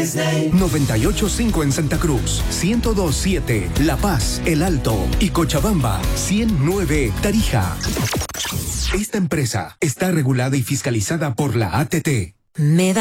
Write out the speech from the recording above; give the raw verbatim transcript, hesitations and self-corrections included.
noventa y ocho punto cinco en Santa Cruz, ciento dos punto siete La Paz, El Alto y Cochabamba, ciento nueve Tarija. Esta empresa está regulada y fiscalizada por la A T T. Me da